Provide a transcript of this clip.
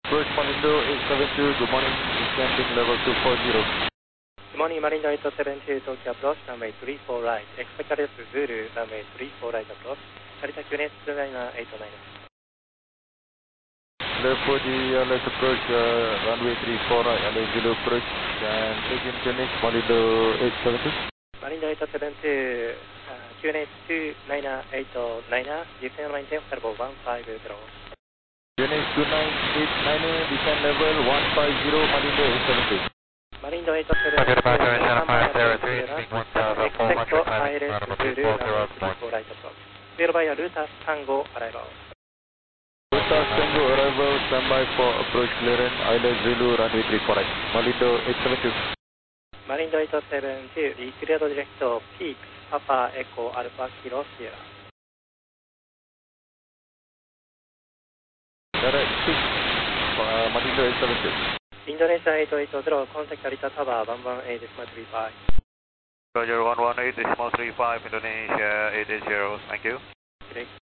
Approach Malindo 872, good morning, descending level 240. Good morning, Marindo 872, Tokyo approach, runway 34 right. Expected Zulu, runway 34 right approach. Delta QNH 2989. Left 40, let's approach runway 34 right, Zulu approach, and again QNH Malindo 872. Marindo 872, QNH 2989, descend maintain level 150. QNH 2989, descend level 150, Malindo 872. Marindo 872, expect ILS Zulu, runway 34 right approach. Clear by Ruta Tango arrival. Ruta Tango arrival, standby for approach clearance, ILS Zulu, runway 34 right, Malindo 872. Marindo 872, declared direct peak, Papa Echo Alpha Kilo Sierra. Direct peak, Malindo 872. Indonesia 880, contact Arita Tower 118.35. Roger 118.35, Indonesia 880, thank you. Great.